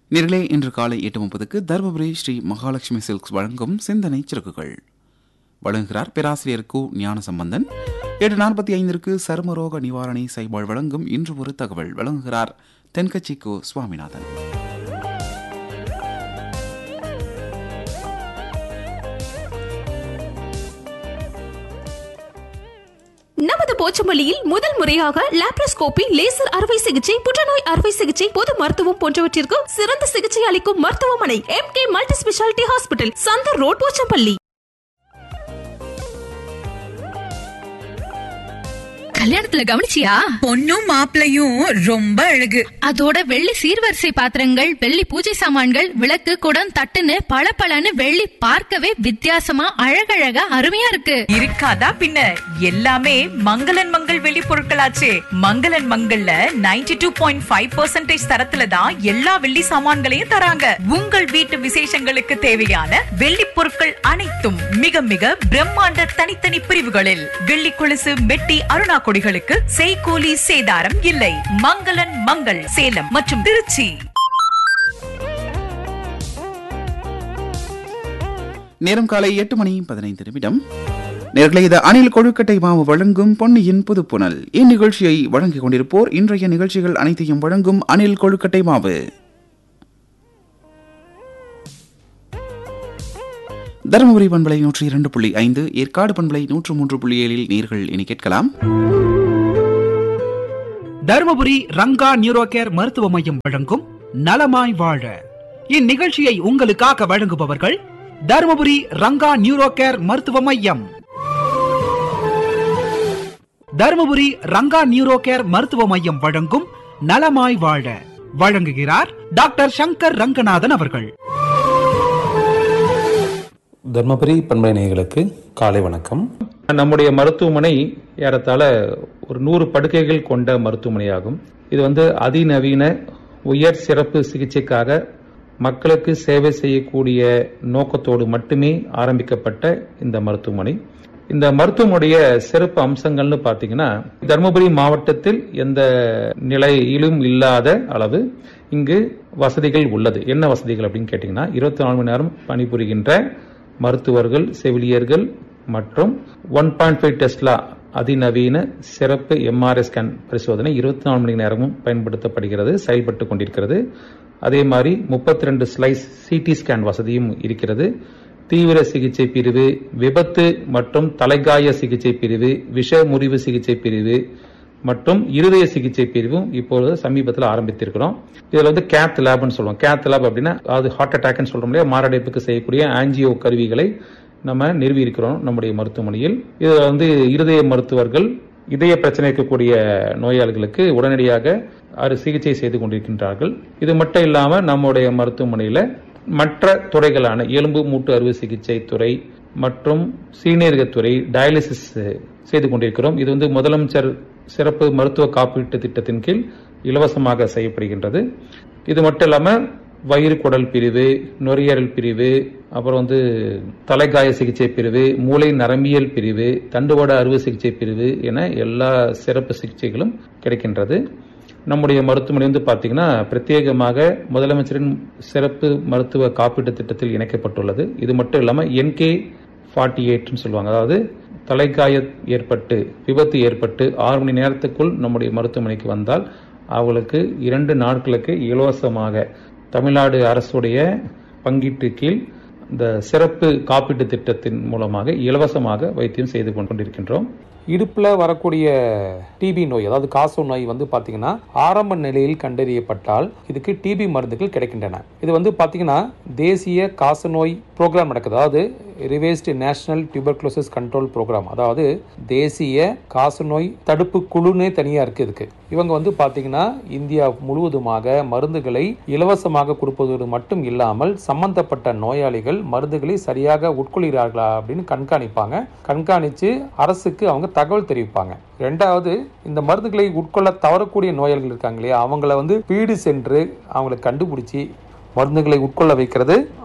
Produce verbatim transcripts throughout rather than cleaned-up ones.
நேர்களே, இன்று காலை எட்டு முப்பதுக்கு தருமபுரி ஸ்ரீ மகாலட்சுமி சில்க்ஸ் வழங்கும் சிந்தனை சிறகுகள். வழங்குகிறார் பேராசிரியர் கு ஞானசம்பந்தன். எட்டு நாற்பத்தி ஐந்திற்கு சருமரோக நிவாரணி சைபால் வழங்கும் இன்று ஒரு தகவல். வழங்குகிறார் தென்கட்சி கு சுவாமிநாதன். நமது போச்சமல்லியில் முதல் முறையாக லாப்ரோஸ்கோபி, லேசர் அறுவை சிகிச்சை, புற்றுநோய் அறுவை சிகிச்சை, பொது மருத்துவம் போன்றவற்றிற்கு சிறந்த சிகிச்சை அளிக்கும் மருத்துவமனை M K multi speciality hospital, Chandar road, Pochampalli. கல்யாணத்துல கவனிச்சியா? பொண்ணும் மாப்பிளையும் ரொம்ப அழகு. அதோட வெள்ளி சீர்வரிசை பாத்திரங்கள், வெள்ளி பூஜை சாமான்கள், விளக்கு, குடம், தட்டுன்னு பளபளன்னு வெள்ளி பார்க்கவே வித்தியாசமா அழகழகா அருமையா இருக்கு. இருக்காதா பின்ன? எல்லாமே மங்களன் மங்கள் வெள்ளி பொருட்களாச்சே. மங்களன் மங்கள்ல ninety two point five percentage தரத்துல தான் எல்லா வெள்ளி சாமான்களையும் தராங்க. உங்கள் வீட்டு விசேஷங்களுக்கு தேவையான வெள்ளி பொருட்கள் அனைத்தும் மிக மிக பிரம்மாண்ட தனித்தனி பிரிவுகளில். வெள்ளி கொலுசு, மெட்டி, அருணா கொடிகளுக்கு செய்கூலி சேதாரம் இல்லை. மங்களன் மங்கள் சேலம் மற்றும் திருச்சி. நேரம் காலை எட்டு மணி பதினைந்து நிமிடம். நேர்களை இது அணில் கொழுக்கட்டை மாவு வழங்கும் பொன்னியின் புதுப்புணல். இந்நிகழ்ச்சியை வழங்கிக் கொண்டிருப்போர் இன்றைய நிகழ்ச்சிகள் அனைத்தையும் வழங்கும் அணில் கொழுக்கட்டை மாவு. தருமபுரி பண்பலை நூற்றி இரண்டு புள்ளி ஐந்து, ஏற்காடு பண்பலை நூற்று மூன்று புள்ளி ஏழில் நீர்கள் இனி கேட்கலாம். தருமபுரி ரங்கா நியூரோ கேர் மருத்துவ மையம் வழங்கும் நலமாய் வாழ. இந்நிகழ்ச்சியை உங்களுக்காக வழங்குபவர்கள் தருமபுரி ரங்கா நியூரோ கேர் மருத்துவ மையம். தருமபுரி ரங்கா நியூரோ கேர் மருத்துவ மையம் வழங்கும் நலமாய் வாழ வழங்குகிறார் டாக்டர் சங்கர் ரங்கநாதன் அவர்கள். தர்மபுரி பண்பலை நேயர்களுக்கு காலை வணக்கம். நம்முடைய மருத்துவமனை ஏறத்தாழ ஒரு நூறு படுக்கைகள் கொண்ட மருத்துவமனையாகும். இது வந்து அதிநவீன உயர் சிறப்பு சிகிச்சைக்காக மக்களுக்கு சேவை செய்யக்கூடிய நோக்கத்தோடு மட்டுமே ஆரம்பிக்கப்பட்ட இந்த மருத்துவமனை. இந்த மருத்துவமனைய சிறப்பு அம்சங்கள்னு பார்த்தீங்கன்னா, தருமபுரி மாவட்டத்தில் எந்த நிலையிலும் இல்லாத அளவு இங்கு வசதிகள் உள்ளது. என்ன வசதிகள் அப்படின்னு கேட்டீங்கன்னா, இருபத்தி நாலு மணி நேரம் பணிபுரிகின்ற மருத்துவர்கள், செவிலியர்கள் மற்றும் ஒன் பாயிண்ட் ஃபைவ் டெஸ்லா அதிநவீன சிறப்பு எம்ஆர்ஐ ஸ்கேன் பரிசோதனை இருபத்தி நாலு மணி நேரமும் பயன்படுத்தப்படுகிறது, செயல்பட்டு கொண்டிருக்கிறது. அதே மாதிரி முப்பத்தி ரெண்டு ஸ்லைஸ் சிடி ஸ்கேன் வசதியும் இருக்கிறது. தீவிர சிகிச்சை பிரிவு, விபத்து மற்றும் தலைகாய சிகிச்சை பிரிவு, விஷ முறிவு சிகிச்சை பிரிவு மற்றும் இருதய சிகிச்சை பிரிவும் இப்பொழுது சமீபத்தில் ஆரம்பித்திருக்கிறோம். இதுல வந்து கேத் லேப்னு சொல்லுவோம். கேத் லேப் அப்படின்னா அது ஹார்ட் அட்டாக்னு சொல்றோம் இல்லையா, மாரடைப்புக்கு செய்யக்கூடிய ஆன்ஜியோ கருவிகளை நம்ம நிறுவி இருக்கிறோம் நம்முடைய மருத்துவமனையில். இதுல வந்து இருதய மருத்துவர்கள் இதய பிரச்சனை இருக்கக்கூடிய நோயாளிகளுக்கு உடனடியாக அறு சிகிச்சை செய்து கொண்டிருக்கின்றார்கள். இது மட்டும் இல்லாம நம்முடைய மருத்துவமனையில மற்ற துறைகளான எலும்பு மூட்டு அறுவை சிகிச்சை துறை மற்றும் சீனியர்கத்துறை, டயாலிசிஸ் செய்து கொண்டிருக்கிறோம். இது வந்து முதலமைச்சர் சிறப்பு மருத்துவ காப்பீட்டு திட்டத்தின் கீழ் இலவசமாக செய்யப்படுகின்றது. இது மட்டும் இல்லாம வயிறு குடல் பிரிவு, நுரையீரல் பிரிவு, அப்புறம் வந்து தலைகாய சிகிச்சை பிரிவு, மூளை நரம்பியல் பிரிவு, தண்டுவட அறுவை சிகிச்சை பிரிவு என எல்லா சிறப்பு சிகிச்சைகளும் கிடைக்கின்றது. நம்முடைய மருத்துவமனை வந்து பார்த்தீங்கன்னா பிரத்யேகமாக முதலமைச்சரின் சிறப்பு மருத்துவ காப்பீட்டு திட்டத்தில் இணைக்கப்பட்டுள்ளது. இது மட்டும் இல்லாமல் என்கே ஃபார்ட்டி எயிட்னு சொல்லுவாங்க. அதாவது தலைக்காய ஏற்பட்டு விபத்து ஏற்பட்டு ஆறு மணி நேரத்துக்குள் நம்முடைய மருத்துவமனைக்கு வந்தால் அவங்களுக்கு இரண்டு நாட்களுக்கு இலவசமாக தமிழ்நாடு அரசுடைய பங்கீட்டு கீழ் இந்த சிறப்பு காப்பீட்டு திட்டத்தின் மூலமாக இலவசமாக வைத்தியம் செய்து கொண்டிருக்கின்றோம். இடுப்பில் வரக்கூடிய டிபி நோய், அதாவது காச நோய் வந்து பார்த்தீங்கன்னா ஆரம்ப நிலையில் கண்டறியப்பட்டால் இதுக்கு டிபி மருந்துகள் கிடைக்கின்றன. இது வந்து பார்த்தீங்கன்னா தேசிய காச நோய் ப்ரோக்ராம் நடக்குது. அதாவது revised national tuberculosis control program, அதாவது தேசிய காசநோய் தடுப்பு குழுனே தனியாக இருக்குது இதுக்கு. இவங்க வந்து பார்த்தீங்கன்னா இந்தியா முழுவதுமாக மருந்துகளை இலவசமாக கொடுப்பதோடு மட்டும் இல்லாமல் சம்பந்தப்பட்ட நோயாளிகள் மருந்துகளை சரியாக உட்கொள்கிறார்களா அப்படின்னு கண்காணிப்பாங்க. கண்காணித்து அரசுக்கு அவங்க தகவல் தெரிவிப்பாங்க. ரெண்டாவது, இந்த மருந்துகளை உட்கொள்ள தவறக்கூடிய நோயாளிகள் இருக்காங்க இல்லையா, அவங்கள வந்து வீடு சென்று அவங்களை கண்டுபிடிச்சி மருந்துகளை உட்கொள்ள வைக்கிறது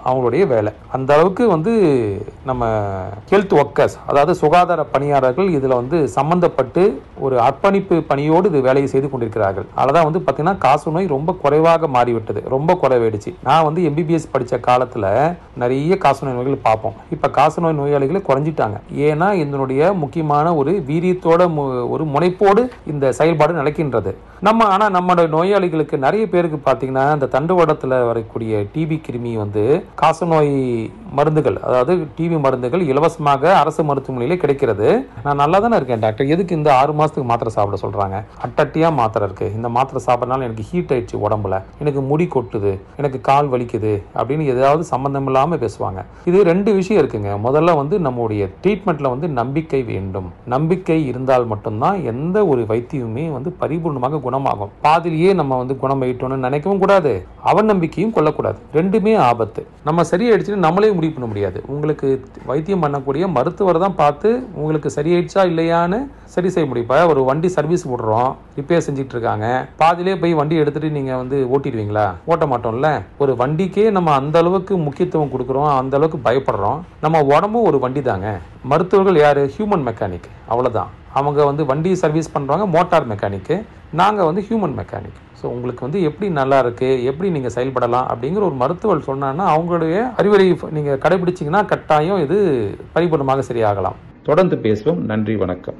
அவங்களுடைய வேலை. அந்த அளவுக்கு வந்து நம்ம ஹெல்த் ஒர்க்கர்ஸ், அதாவது சுகாதார பணியாளர்கள் இதில் வந்து சம்பந்தப்பட்டு ஒரு அர்ப்பணிப்பு பணியோடு இது வேலையை செய்து கொண்டிருக்கிறார்கள். அததான் வந்து பார்த்தீங்கன்னா காசநோய் ரொம்ப குறைவாக மாறிவிட்டது, ரொம்ப குறைவாயிடுச்சு. நான் வந்து எம்பிபிஎஸ் படித்த காலத்தில் நிறைய காசநோய் நோய்கள் பார்ப்போம். இப்போ காசநோய் நோயாளிகளை குறைஞ்சிட்டாங்க. ஏன்னா இதனுடைய முக்கியமான ஒரு வீரியத்தோட ஒரு முனைப்போடு இந்த செயல்பாடு நடக்கின்றது. நம்ம ஆனால் நம்மளுடைய நோயாளிகளுக்கு நிறைய பேருக்கு பார்த்தீங்கன்னா இந்த தண்டுவடத்தில் வரக்கூடிய டிபி கிருமி வந்து காசநோய் மருந்துகள், அதாவது டிபி மருந்துகள் இலவசமாக அரசு மருத்துவமனையிலே கிடைக்கிறது. நான் நல்லா தானே இருக்கேன் டாக்டர், எதுக்கு இந்த ஆறு மாசத்துக்கு மாத்திரை சாப்பிட சொல்றாங்க? அட்டட்டியா மாத்திரை இருக்கு, இந்த மாத்திரை சாப்பிட்றதுனால எனக்கு ஹீட் ஆயிடுச்சு உடம்புல, எனக்கு முடி கொட்டுது, எனக்கு கால் வலிக்குது அப்படின்னு ஏதாவது சம்பந்தம் இல்லாம பேசுவாங்க. இது ரெண்டு விஷயம் இருக்குங்க. முதல்ல வந்து நம்முடைய ட்ரீட்மெண்ட்ல வந்து நம்பிக்கை வேண்டும். நம்பிக்கை இருந்தால் மட்டும்தான் எந்த ஒரு வைத்தியமுமே வந்து பரிபூர்ணமாக குணமாகும். பாதிலேயே நம்ம வந்து குணமாயிட்டோம்னு நினைக்கவும் கூடாது, அவநம்பிக்கையும் கொள்ளக்கூடாது. ரெண்டுமே ஆபத்து. நம்ம சரியாயிடுச்சுன்னு நம்மளே முடிவு பண்ண முடியாது. உங்களுக்கு வைத்தியம் பண்ணக்கூடிய மருத்துவர் தான் பார்த்து உங்களுக்கு சரியாயிடுச்சா இல்லையான்னு சரி செய்ய முடியும். இப்போ ஒரு வண்டி சர்வீஸ் விடுறோம், ரிப்பேர் செஞ்சுட்டு இருக்காங்க, பாதிலே போய் வண்டி எடுத்துட்டு நீங்க வந்து ஓட்டிடுவீங்களா? ஓட்ட மாட்டோம்ல. ஒரு வண்டிக்கே நம்ம அந்த அளவுக்கு முக்கியத்துவம் கொடுக்குறோம், அந்த அளவுக்கு பயப்படுறோம். நம்ம உடம்பும் ஒரு வண்டி தாங்க. மருத்துவர்கள் யாரு? ஹியூமன் மெக்கானிக், அவ்வளவுதான். அவங்க வந்து வண்டி சர்வீஸ் பண்றாங்க, மோட்டார் மெக்கானிக்கு. நாங்க வந்து ஹியூமன் மெக்கானிக். ஸோ உங்களுக்கு வந்து எப்படி நல்லா இருக்கு, எப்படி நீங்க செயல்படலாம் அப்படிங்கிற ஒரு மருத்துவர் சொன்னாங்கன்னா அவங்களுடைய அறிவுரை நீங்க கடைபிடிச்சீங்கன்னா கட்டாயம் இது பரிபூர்ணமாக சரியாகலாம். தொடர்ந்து பேசுவோம். நன்றி, வணக்கம்.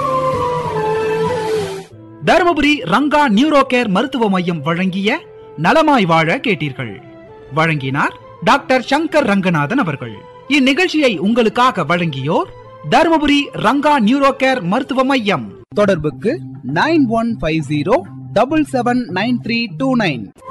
தருமபுரி ரங்கா நியூரோ கேர் மருத்துவ மையம் வழங்கிய நலமாய் வாழ கேட்டீர்கள். வழங்கினார் டாக்டர் சங்கர் ரங்கநாதன் அவர்கள். இந்நிகழ்ச்சியை உங்களுக்காக வழங்கியோர் தருமபுரி ரங்கா நியூரோ கேர் மருத்துவ மையம். தொடர்புக்கு nine one five zero double seven nine three two nine.